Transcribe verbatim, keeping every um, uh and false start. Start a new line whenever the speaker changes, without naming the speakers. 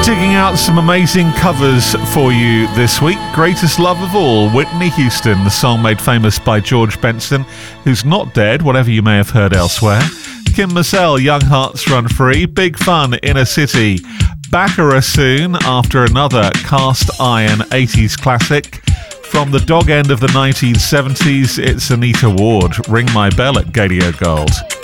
Digging out some amazing covers for you this week. Greatest Love of All, Whitney Houston, the song made famous by George Benson, who's not dead, whatever you may have heard elsewhere. Kim Massell, Young Hearts Run Free. Big Fun, Inner City. Baccarat soon, after another cast iron eighties classic. From the dog end of the nineteen seventies, it's Anita Ward, Ring My Bell at Gadio Gold.